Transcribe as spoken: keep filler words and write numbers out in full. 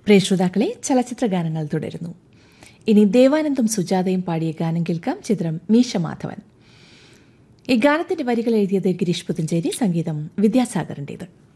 പ്രിയ ശ്രോതാക്കളെ, ചലച്ചിത്ര ഗാനങ്ങൾ തുടരുന്നു. ഇനി ദേവാനന്ദും സുജാതയും പാടിയ ഗാനം കേൾക്കാം. ചിത്രം മീശ മാധവൻ. ഈ ഗാനത്തിന്റെ വരികൾ എഴുതിയത് ഗിരീഷ് പുത്തഞ്ചേരി, സംഗീതം വിദ്യാസാഗറിന്റേത്.